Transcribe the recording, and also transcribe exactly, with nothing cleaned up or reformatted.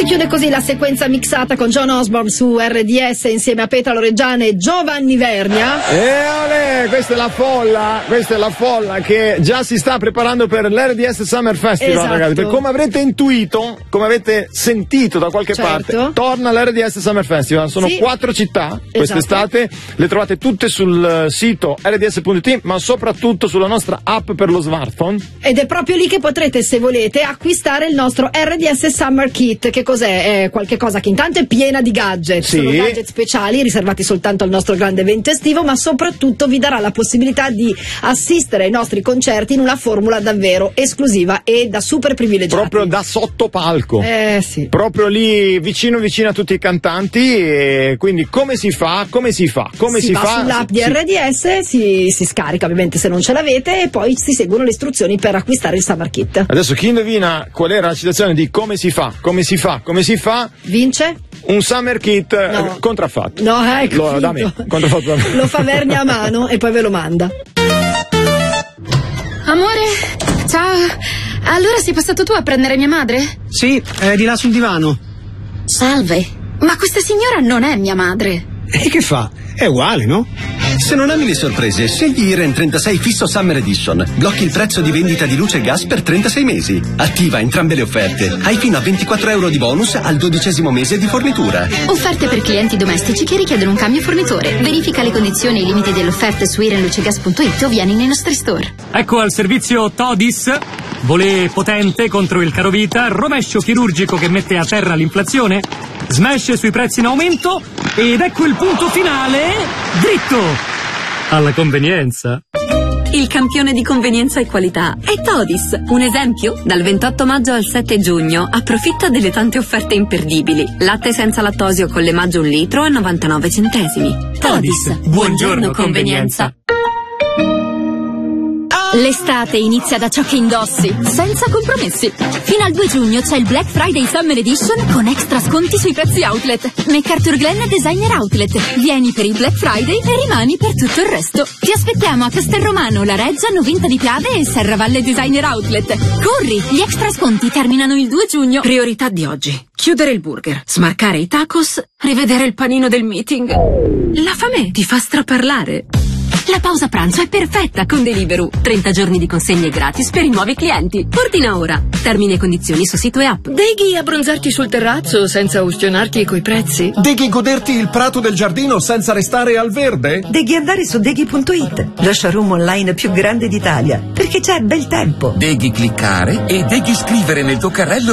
chiude così la sequenza mixata con John Osborne su R D S insieme a Petra Loreggiane e Giovanni Vernia. E olè, questa è la folla, questa è la folla che già si sta preparando per l'R D S Summer Festival, esatto. ragazzi. Per come avrete intuito, come avete sentito da qualche certo. parte, torna l'R D S Summer Festival. Sono sì. quattro città esatto. quest'estate, le trovate tutte sul sito R D S punto it, ma soprattutto sulla nostra app per lo smartphone. Ed è proprio lì che potrete, se volete, acquistare il nostro R D S Summer Kit. Che cos'è? È qualche cosa che intanto è piena di gadget, sì. sono gadget speciali riservati soltanto al nostro grande evento estivo, ma soprattutto vi darà la possibilità di assistere ai nostri concerti in una formula davvero esclusiva e da super privilegiati. Proprio da sottopalco. Eh sì. Proprio lì vicino vicino a tutti i cantanti. E quindi come si fa? Come si fa? Come si, si va fa? sull'app si, di R D S, si, si scarica ovviamente se non ce l'avete e poi si seguono le istruzioni per acquistare il Summer Kit. Adesso chi indovina qual era la citazione di come si fa? Come si fa? Come si fa? Vince? Un Summer Kit no. eh, contraffatto. No, eh, lo, da me, contraffatto da me. Lo fa Vernia a mano e poi ve lo manda. Amore, ciao. Allora sei passato tu a prendere mia madre? Sì, è di là sul divano. Salve, ma questa signora non è mia madre. E che fa? È uguale, no? Se non ami le sorprese, scegli Iren trentasei Fisso Summer Edition. Blocchi il prezzo di vendita di luce e gas per trentasei mesi. Attiva entrambe le offerte. Hai fino a ventiquattro euro di bonus al dodicesimo mese di fornitura. Offerte per clienti domestici che richiedono un cambio fornitore. Verifica le condizioni e i limiti delle offerte su iren luce gas punto it o vieni nei nostri store. Ecco al servizio Todis. Volé potente contro il carovita, rovescio chirurgico che mette a terra l'inflazione, smash sui prezzi in aumento ed ecco il punto finale, dritto alla convenienza. Il campione di convenienza e qualità è Todis. Un esempio? Dal ventotto maggio al sette giugno approfitta delle tante offerte imperdibili. Latte senza lattosio con l'emaggio un litro a novantanove centesimi. Todis, buongiorno, buongiorno convenienza. L'estate inizia da ciò che indossi, senza compromessi. Fino al due giugno c'è il Black Friday Summer Edition con extra sconti sui prezzi outlet. McArthurGlen Designer Outlet. Vieni per il Black Friday e rimani per tutto il resto. Ti aspettiamo a Castelromano, La Reggia, Novinta di Piave e Serravalle Designer Outlet. Corri, gli extra sconti terminano il due giugno. Priorità di oggi: chiudere il burger, smarcare i tacos, rivedere il panino del meeting. La fame ti fa straparlare. La pausa pranzo è perfetta con Deliveroo. trenta giorni di consegne gratis per i nuovi clienti. Ordina ora. Termini e condizioni su sito e app. Deghi abbronzarti sul terrazzo senza ustionarti coi prezzi? Deghi goderti il prato del giardino senza restare al verde? Deghi andare su deghi punto it, lo showroom online più grande d'Italia, perché c'è bel tempo. Deghi cliccare e deghi scrivere nel tuo carrello